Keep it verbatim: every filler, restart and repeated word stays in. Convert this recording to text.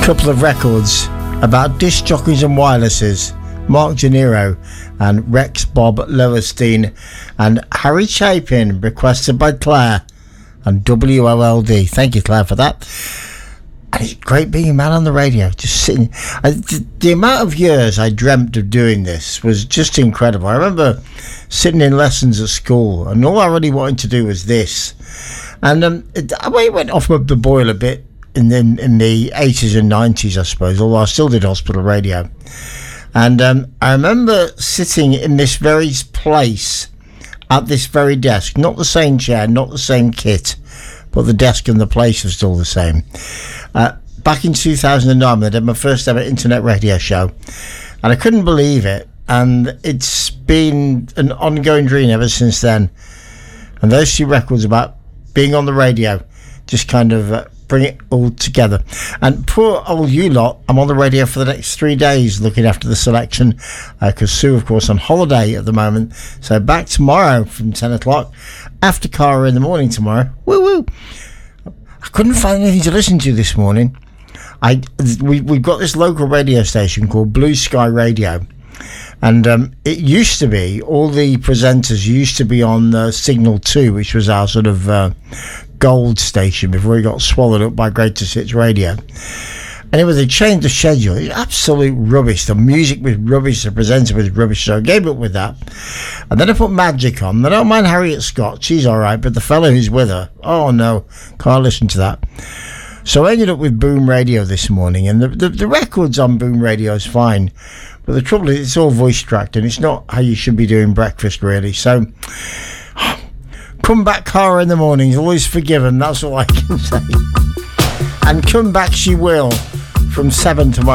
Couple of records about disc jockeys and wirelesses. Mark Gennaro and Rex Bob Lowenstein, and Harry Chapin, requested by Claire and W O L D. Thank you, Claire, for that. And it's great being a man on the radio, just sitting. I, the, the amount of years I dreamt of doing this was just incredible. I remember sitting in lessons at school, and all I really wanted to do was this. And um, it, it went off the boil a bit in the, in the eighties and nineties, I suppose, although I still did hospital radio. And um, I remember sitting in this very place at this very desk, not the same chair, not the same kit, but the desk and the place was still the same. Uh, back in two thousand nine, I did my first ever internet radio show, and I couldn't believe it. And it's been an ongoing dream ever since then. And those two records about being on the radio just kind of uh, bring it all together. And poor old you lot, I'm on the radio for the next three days looking after the selection, because uh, Sue, of course, on holiday at the moment. So back tomorrow from ten o'clock, after Cara in the morning tomorrow. Woo woo! I couldn't find anything to listen to this morning. I we we've got this local radio station called Blue Sky Radio, and um, it used to be, all the presenters used to be on uh, Signal two, which was our sort of uh, gold station before it got swallowed up by Greatest Hits Radio. Anyway, they changed the schedule. It's absolute rubbish. The music was rubbish, the presenter was rubbish, so I gave up with that. And then I put Magic on. I don't mind Harriet Scott, she's alright, but the fellow who's with her, oh no, can't listen to that. So I ended up with Boom Radio this morning, and the, the, the records on Boom Radio is fine, but the trouble is it's all voice tracked, and it's not how you should be doing breakfast, really. So come back, Cara, in the morning, always forgiven, that's all I can say. And come back she will from seven tomorrow.